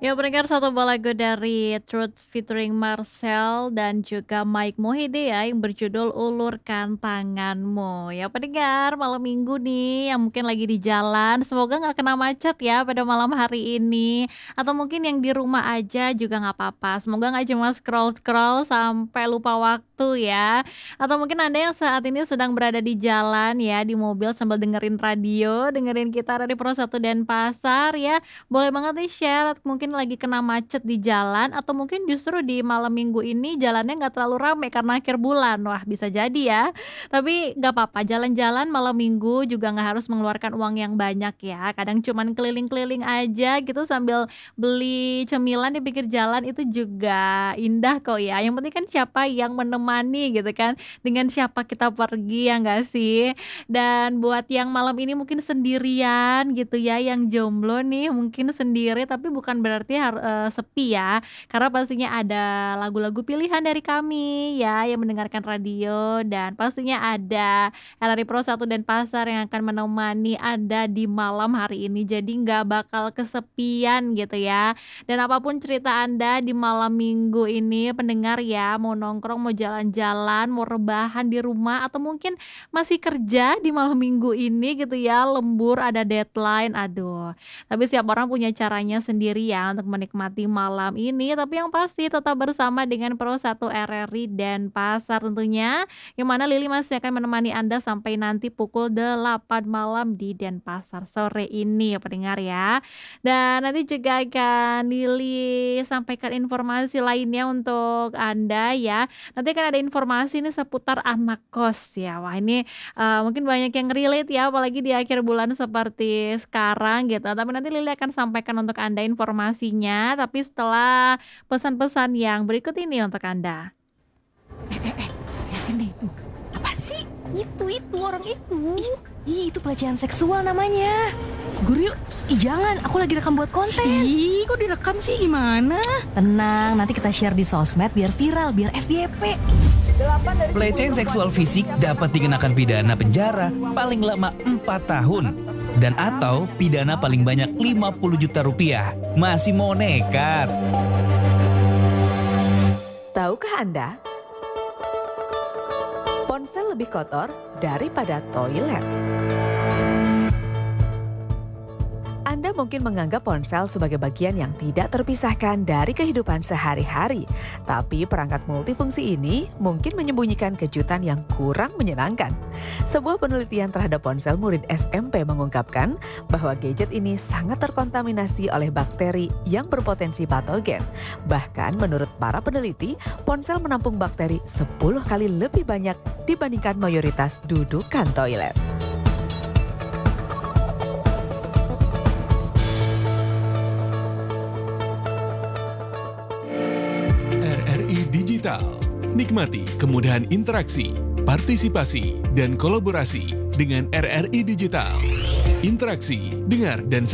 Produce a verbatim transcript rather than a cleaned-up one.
Ya, pendengar satu buah lagu dari Truth featuring Marcel dan juga Mike Mohede ya yang berjudul Ulurkan Tanganmu. Ya pendengar, malam Minggu nih yang mungkin lagi di jalan, semoga nggak kena macet ya pada malam hari ini. Atau mungkin yang di rumah aja juga nggak apa-apa. Semoga nggak cuma scroll-scroll sampai lupa waktu ya. Atau mungkin Anda yang saat ini sedang berada di jalan ya, di mobil sambil dengerin radio, dengerin kita dari Pro satu Denpasar ya. Boleh banget nih share, mungkin lagi kena macet di jalan atau mungkin justru di malam minggu ini jalannya nggak terlalu rame karena akhir bulan. Wah bisa jadi ya. Tapi nggak apa-apa, jalan-jalan malam minggu juga nggak harus mengeluarkan uang yang banyak ya. Kadang cuman keliling-keliling aja gitu sambil beli cemilan di pinggir jalan itu juga indah kok ya. Yang penting kan siapa yang menemani gitu kan. Dengan siapa kita pergi ya nggak sih. Dan buat yang malam ini mungkin sendirian gitu ya, yang jomblo nih mungkin sendiri tapi bukan berarti har eee, sepi ya, karena pastinya ada lagu-lagu pilihan dari kami ya yang mendengarkan radio dan pastinya ada R R I Pro satu Denpasar yang akan menemani Anda di malam hari ini. Jadi nggak bakal kesepian gitu ya. Dan apapun cerita Anda di malam minggu ini pendengar ya, mau nongkrong, mau jalan-jalan, mau rebahan di rumah atau mungkin masih kerja di malam minggu ini gitu ya, lembur, ada deadline, aduh. Tapi setiap orang punya caranya sendiri ya untuk menikmati malam ini, tapi yang pasti tetap bersama dengan Pro satu R R I Denpasar tentunya, yang mana Lili masih akan menemani Anda sampai nanti pukul delapan malam di Denpasar sore ini ya pendengar ya. Dan nanti juga akan Lili sampaikan informasi lainnya untuk Anda ya. Nanti akan ada informasi nih seputar anak kos ya. Wah ini Eee, mungkin banyak yang relate ya, apalagi di akhir bulan seperti sekarang gitu. Tapi nanti Lili akan sampaikan untuk Anda informasinya, tapi setelah pesan-pesan yang berikut ini untuk Anda. Eh eh eh, liatin deh itu. Apaan sih? Itu itu orang itu. Ih, itu pelecehan seksual namanya. Guru yuk. Ih, jangan, aku lagi rekam buat konten. Ih, kok direkam sih gimana? Tenang, nanti kita share di sosmed biar viral, biar F Y P. Pelecehan seksual fisik dapat dikenakan pidana penjara paling lama empat tahun dan atau pidana paling banyak lima puluh juta rupiah. Masih mau nekat? Tahukah Anda? Ponsel lebih kotor daripada toilet. Anda mungkin menganggap ponsel sebagai bagian yang tidak terpisahkan dari kehidupan sehari-hari. Tapi perangkat multifungsi ini mungkin menyembunyikan kejutan yang kurang menyenangkan. Sebuah penelitian terhadap ponsel murid S M P mengungkapkan bahwa gadget ini sangat terkontaminasi oleh bakteri yang berpotensi patogen. Bahkan menurut para peneliti, ponsel menampung bakteri sepuluh kali lebih banyak dibandingkan mayoritas dudukan toilet. R R I Digital. Nikmati kemudahan interaksi, partisipasi, dan kolaborasi dengan R R I Digital. Interaksi, dengar, dan